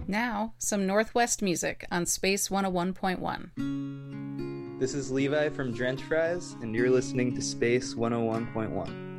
Now, some Northwest music on Space 101.1. This is Levi from Drench Fries, and you're listening to Space 101.1.